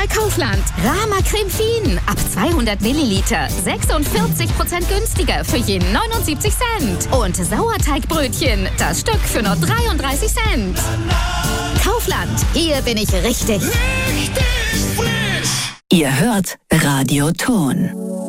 Kaufland. Rama Creme Fien. Ab 200 Milliliter. 46% günstiger für je 79 Cent. Und Sauerteigbrötchen. Das Stück für nur 33 Cent. Kaufland. Hier bin ich richtig. Ihr hört Radio Ton.